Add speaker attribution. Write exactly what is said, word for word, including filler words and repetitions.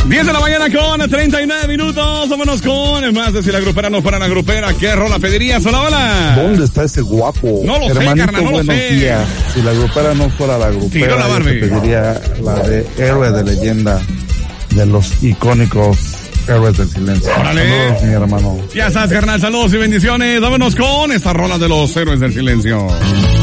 Speaker 1: diez de la mañana con treinta y nueve minutos. Vámonos con más de si la grupera no fuera la grupera. ¿Qué rola pedirías? Hola, hola.
Speaker 2: ¿Dónde está ese guapo?
Speaker 1: No lo sé,
Speaker 2: Hermanito,
Speaker 1: carnal, no lo
Speaker 2: buenos
Speaker 1: sé.
Speaker 2: días. Si la grupera no fuera la grupera,
Speaker 1: Tiró la
Speaker 2: yo
Speaker 1: Barbie.
Speaker 2: te pediría la de Héroe de Leyenda, de los icónicos Héroes del Silencio.
Speaker 1: Órale.
Speaker 2: Saludos, mi hermano.
Speaker 1: Ya estás, carnal. Saludos y bendiciones. Vámonos con esta rola de los Héroes del Silencio.